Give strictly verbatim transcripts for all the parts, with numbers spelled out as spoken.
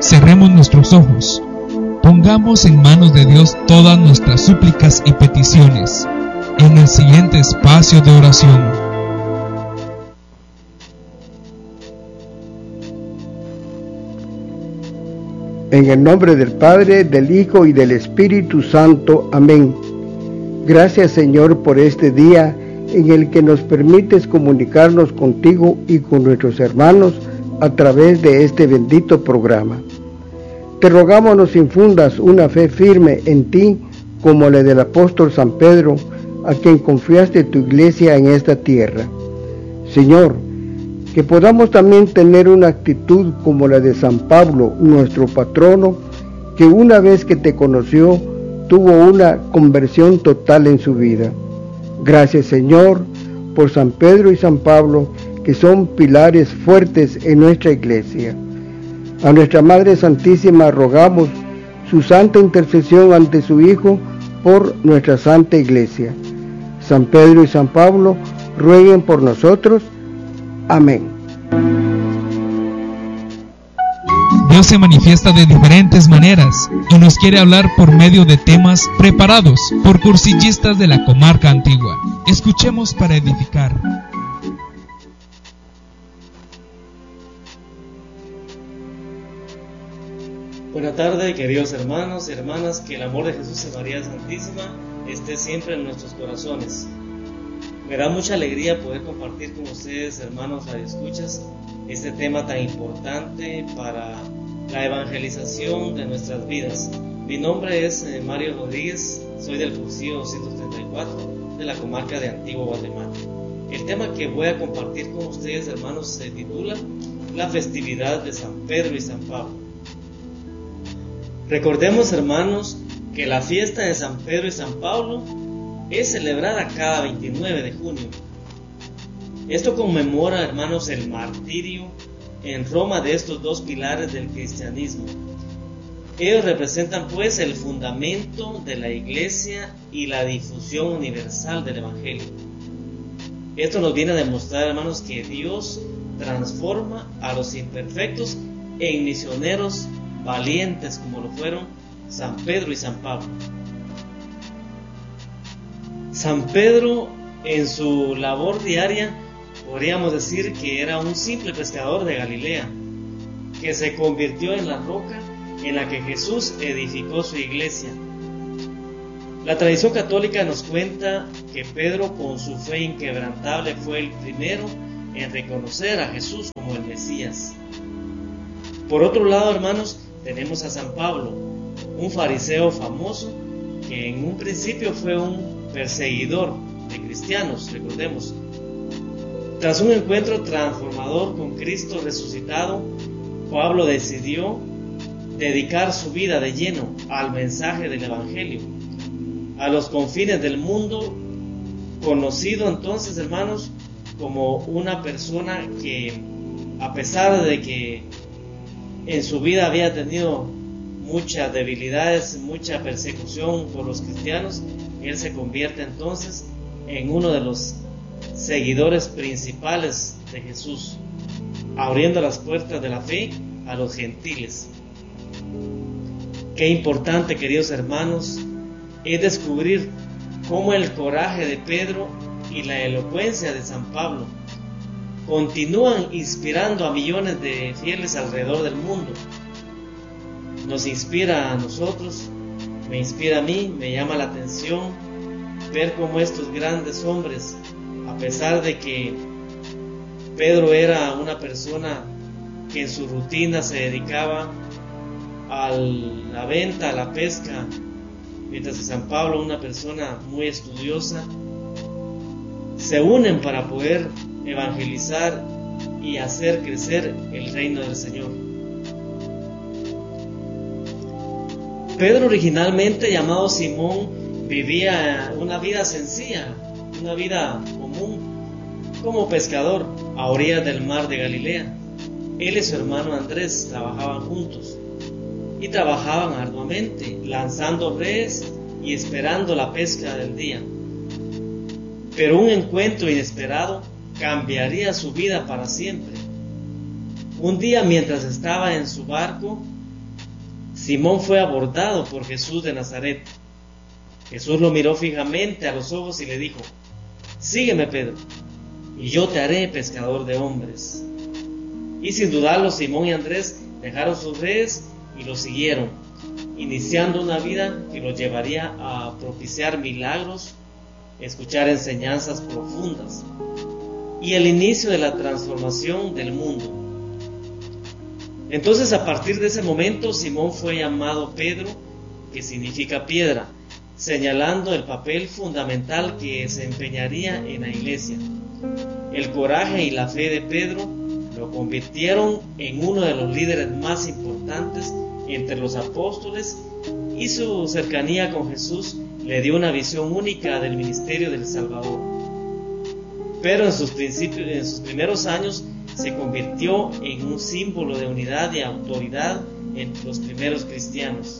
cerremos nuestros ojos. Pongamos en manos de Dios todas nuestras súplicas y peticiones en el siguiente espacio de oración. En el nombre del Padre, del Hijo y del Espíritu Santo. Amén. Gracias, Señor, por este día en el que nos permites comunicarnos contigo y con nuestros hermanos a través de este bendito programa. Te rogamos nos infundas una fe firme en ti, como la del apóstol San Pedro, a quien confiaste tu iglesia en esta tierra. Señor, que podamos también tener una actitud como la de San Pablo, nuestro patrono, que una vez que te conoció, tuvo una conversión total en su vida. Gracias, Señor, por San Pedro y San Pablo, que son pilares fuertes en nuestra iglesia. A nuestra Madre Santísima rogamos su santa intercesión ante su Hijo por nuestra Santa Iglesia. San Pedro y San Pablo rueguen por nosotros. Amén. Dios se manifiesta de diferentes maneras y nos quiere hablar por medio de temas preparados por cursillistas de la comarca antigua. Escuchemos para edificar. Buenas tardes, queridos hermanos y hermanas, que el amor de Jesús y María Santísima esté siempre en nuestros corazones. Me da mucha alegría poder compartir con ustedes, hermanos radioescuchas, este tema tan importante para la evangelización de nuestras vidas. Mi nombre es eh, Mario Rodríguez, soy del cursillo doscientos treinta y cuatro de la comarca de Antigua Guatemala. El tema que voy a compartir con ustedes, hermanos, se titula La festividad de San Pedro y San Pablo. Recordemos, hermanos, que la fiesta de San Pedro y San Pablo es celebrada cada veintinueve de junio. Esto conmemora, hermanos, el martirio en Roma de estos dos pilares del cristianismo. Ellos representan pues el fundamento de la iglesia y la difusión universal del evangelio. Esto nos viene a demostrar, hermanos, que Dios transforma a los imperfectos en misioneros valientes, como lo fueron San Pedro y San Pablo. San Pedro, en su labor diaria, podríamos decir que era un simple pescador de Galilea, que se convirtió en la roca en la que Jesús edificó su iglesia. La tradición católica nos cuenta que Pedro, con su fe inquebrantable, fue el primero en reconocer a Jesús como el Mesías. Por otro lado, hermanos, tenemos a San Pablo, un fariseo famoso que en un principio fue un perseguidor de cristianos, recordemos. Tras un encuentro transformador con Cristo resucitado, Pablo decidió dedicar su vida de lleno al mensaje del Evangelio, a los confines del mundo, conocido entonces, hermanos, como una persona que, a pesar de que en su vida había tenido muchas debilidades, mucha persecución por los cristianos, él se convierte entonces en uno de los seguidores principales de Jesús, abriendo las puertas de la fe a los gentiles. Qué importante, queridos hermanos, es descubrir cómo el coraje de Pedro y la elocuencia de San Pablo continúan inspirando a millones de fieles alrededor del mundo. Nos inspira a nosotros, me inspira a mí, me llama la atención ver cómo estos grandes hombres, a pesar de que Pedro era una persona que en su rutina se dedicaba a la venta, a la pesca, mientras que San Pablo, una persona muy estudiosa, se unen para poder evangelizar y hacer crecer el reino del Señor. Pedro, originalmente llamado Simón, vivía una vida sencilla, una vida común, como pescador a orillas del mar de Galilea. Él y su hermano Andrés trabajaban juntos y trabajaban arduamente, lanzando redes y esperando la pesca del día. Pero un encuentro inesperado cambiaría su vida para siempre. Un día, mientras estaba en su barco, Simón fue abordado por Jesús de Nazaret. Jesús lo miró fijamente a los ojos y le dijo: sígueme, Pedro, y yo te haré pescador de hombres. Y sin dudarlo, Simón y Andrés dejaron sus redes y lo siguieron, iniciando una vida que los llevaría a propiciar milagros, escuchar enseñanzas profundas y el inicio de la transformación del mundo. Entonces, a partir de ese momento, Simón fue llamado Pedro, que significa piedra, señalando el papel fundamental que desempeñaría en la iglesia. El coraje y la fe de Pedro lo convirtieron en uno de los líderes más importantes entre los apóstoles, y su cercanía con Jesús le dio una visión única del ministerio del Salvador. Pero en sus principios, en sus primeros años, se convirtió en un símbolo de unidad y autoridad entre los primeros cristianos.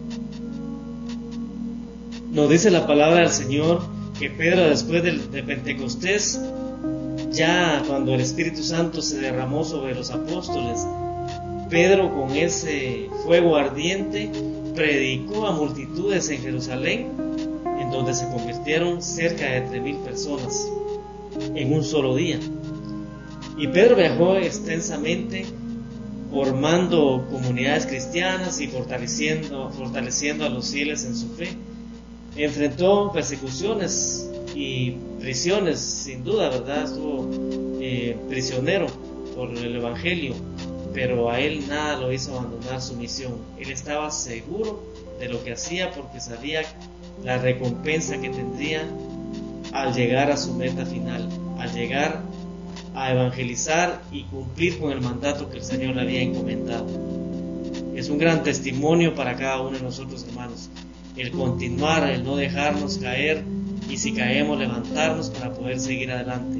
Nos dice la palabra del Señor que Pedro, después de, de Pentecostés, ya cuando el Espíritu Santo se derramó sobre los apóstoles, Pedro, con ese fuego ardiente, predicó a multitudes en Jerusalén, en donde se convirtieron cerca de tres mil personas en un solo día. Y Pedro viajó extensamente, formando comunidades cristianas y fortaleciendo, fortaleciendo a los fieles en su fe. Enfrentó persecuciones y prisiones, sin duda, ¿verdad? Estuvo eh, prisionero por el Evangelio, pero a él nada lo hizo abandonar su misión. Él estaba seguro de lo que hacía, porque sabía la recompensa que tendría al llegar a su meta final, al llegar a evangelizar y cumplir con el mandato que el Señor le había encomendado. Es un gran testimonio para cada uno de nosotros, hermanos, el continuar, el no dejarnos caer, y si caemos, levantarnos para poder seguir adelante.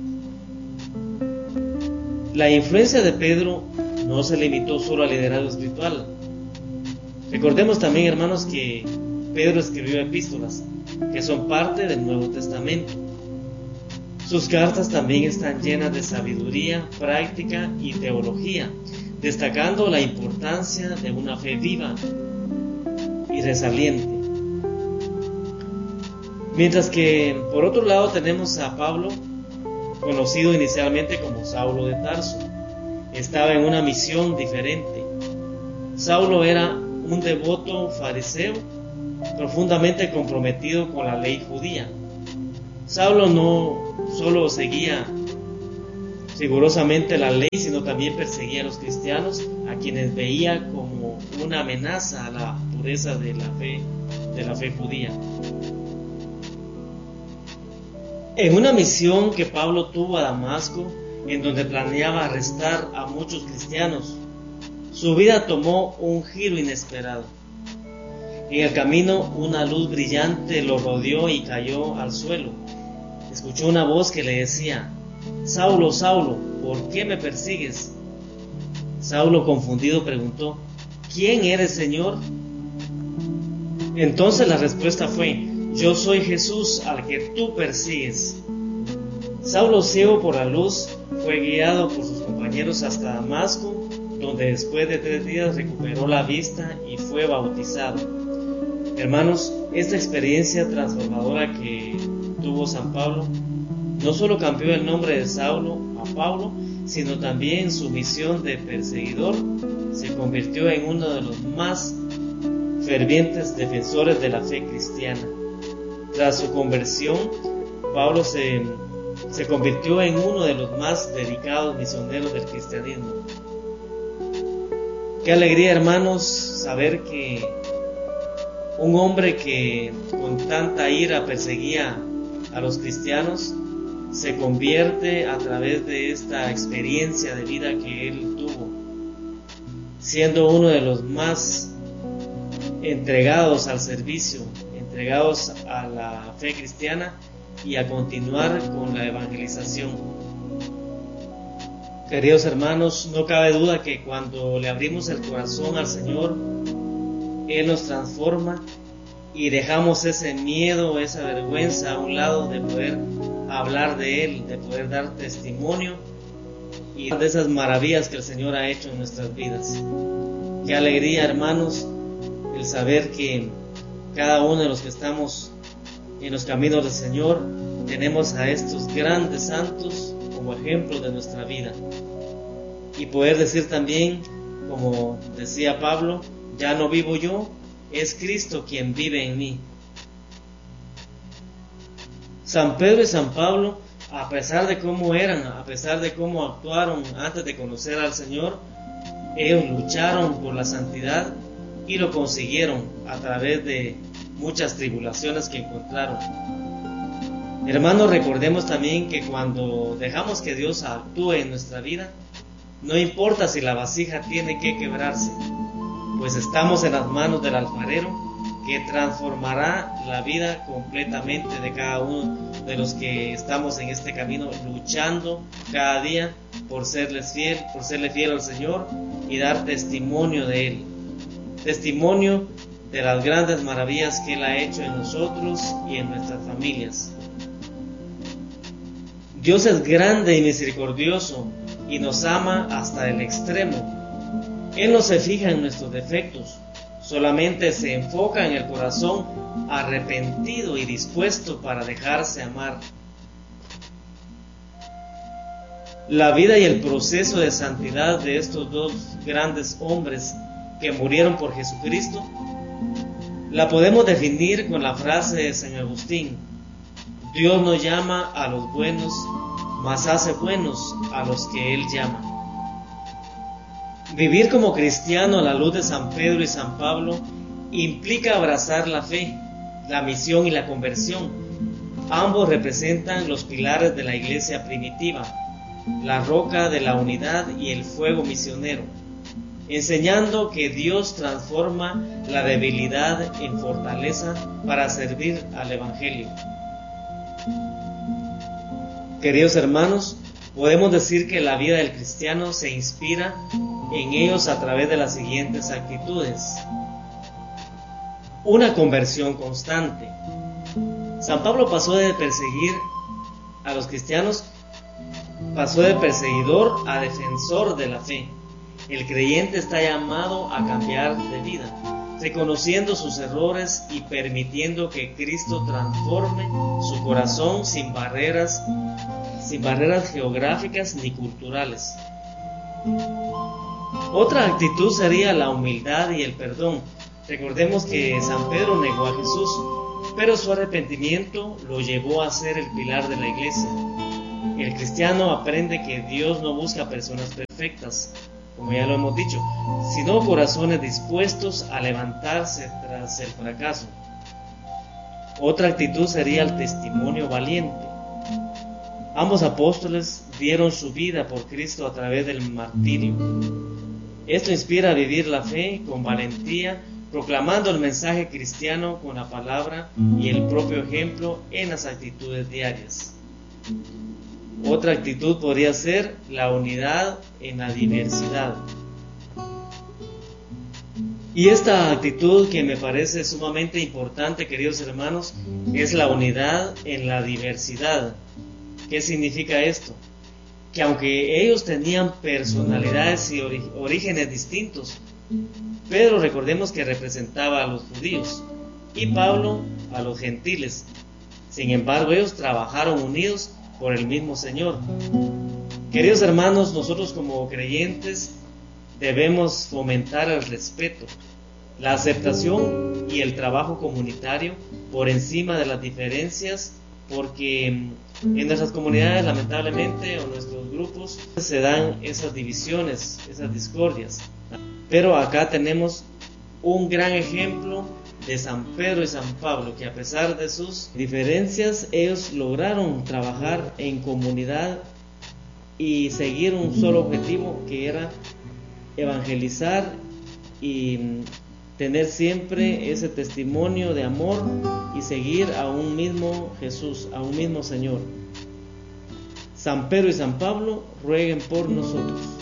La influencia de Pedro no se limitó solo al liderazgo espiritual. Recordemos también, hermanos, que Pedro escribió epístolas que son parte del Nuevo Testamento. Sus cartas también están llenas de sabiduría, práctica y teología, destacando la importancia de una fe viva y resaliente. Mientras que, por otro lado, tenemos a Pablo, conocido inicialmente como Saulo de Tarso. Estaba en una misión diferente. Saulo era un devoto fariseo, profundamente comprometido con la ley judía. Saulo no solo seguía rigurosamente la ley, sino también perseguía a los cristianos, a quienes veía como una amenaza a la pureza de la fe, de la fe judía. En una misión que Pablo tuvo a Damasco, en donde planeaba arrestar a muchos cristianos, su vida tomó un giro inesperado. En el camino, una luz brillante lo rodeó y cayó al suelo. Escuchó una voz que le decía: Saulo, Saulo, ¿por qué me persigues? Saulo, confundido, preguntó: ¿quién eres, Señor? Entonces la respuesta fue: yo soy Jesús al que tú persigues. Saulo, ciego por la luz, fue guiado por sus compañeros hasta Damasco, donde después de tres días recuperó la vista y fue bautizado. Hermanos, esta experiencia transformadora que tuvo San Pablo no solo cambió el nombre de Saulo a Pablo, sino también su misión de perseguidor se convirtió en uno de los más fervientes defensores de la fe cristiana. Tras su conversión, Pablo se, se convirtió en uno de los más dedicados misioneros del cristianismo. Qué alegría, hermanos, saber que un hombre que con tanta ira perseguía a los cristianos se convierte a través de esta experiencia de vida que él tuvo, siendo uno de los más entregados al servicio, entregados a la fe cristiana y a continuar con la evangelización. Queridos hermanos, no cabe duda que cuando le abrimos el corazón al Señor, Él nos transforma y dejamos ese miedo, esa vergüenza a un lado de poder hablar de Él, de poder dar testimonio y de esas maravillas que el Señor ha hecho en nuestras vidas. Qué alegría, hermanos, el saber que cada uno de los que estamos en los caminos del Señor tenemos a estos grandes santos como ejemplo de nuestra vida. Y poder decir también, como decía Pablo, ya no vivo yo, es Cristo quien vive en mí. San Pedro y San Pablo, a pesar de cómo eran, a pesar de cómo actuaron antes de conocer al Señor, ellos lucharon por la santidad y lo consiguieron a través de muchas tribulaciones que encontraron. Hermanos, recordemos también que cuando dejamos que Dios actúe en nuestra vida, no importa si la vasija tiene que quebrarse, pues estamos en las manos del alfarero, que transformará la vida completamente de cada uno de los que estamos en este camino, luchando cada día por serles fiel, por serle fiel al Señor y dar testimonio de Él, testimonio de las grandes maravillas que Él ha hecho en nosotros y en nuestras familias. Dios es grande y misericordioso y nos ama hasta el extremo. Él no se fija en nuestros defectos, solamente se enfoca en el corazón arrepentido y dispuesto para dejarse amar. La vida y el proceso de santidad de estos dos grandes hombres que murieron por Jesucristo la podemos definir con la frase de San Agustín: Dios no llama a los buenos, mas hace buenos a los que Él llama. Vivir como cristiano a la luz de San Pedro y San Pablo implica abrazar la fe, la misión y la conversión. Ambos representan los pilares de la iglesia primitiva, la roca de la unidad y el fuego misionero, enseñando que Dios transforma la debilidad en fortaleza para servir al Evangelio. Queridos hermanos, podemos decir que la vida del cristiano se inspira en ellos a través de las siguientes actitudes. Una conversión constante. San Pablo pasó de perseguir a los cristianos, pasó de perseguidor a defensor de la fe. El creyente está llamado a cambiar de vida, reconociendo sus errores y permitiendo que Cristo transforme su corazón sin barreras, sin barreras geográficas ni culturales. Otra actitud sería la humildad y el perdón. Recordemos que San Pedro negó a Jesús, pero su arrepentimiento lo llevó a ser el pilar de la iglesia. El cristiano aprende que Dios no busca personas perfectas, como ya lo hemos dicho, sino corazones dispuestos a levantarse tras el fracaso. Otra actitud sería el testimonio valiente. Ambos apóstoles dieron su vida por Cristo a través del martirio. Esto inspira a vivir la fe con valentía, proclamando el mensaje cristiano con la palabra y el propio ejemplo en las actitudes diarias. Otra actitud podría ser la unidad en la diversidad. Y esta actitud, que me parece sumamente importante, queridos hermanos, es la unidad en la diversidad. ¿Qué significa esto? Que aunque ellos tenían personalidades y ori- orígenes distintos, Pedro, recordemos que representaba a los judíos y Pablo a los gentiles. Sin embargo, ellos trabajaron unidos por el mismo Señor. Queridos hermanos, nosotros como creyentes debemos fomentar el respeto, la aceptación y el trabajo comunitario por encima de las diferencias, porque en nuestras comunidades, lamentablemente, o nuestros grupos, se dan esas divisiones, esas discordias. Pero acá tenemos un gran ejemplo de San Pedro y San Pablo, que a pesar de sus diferencias, ellos lograron trabajar en comunidad y seguir un solo objetivo, que era evangelizar y tener siempre ese testimonio de amor y seguir a un mismo Jesús, a un mismo Señor. San Pedro y San Pablo rueguen por nosotros.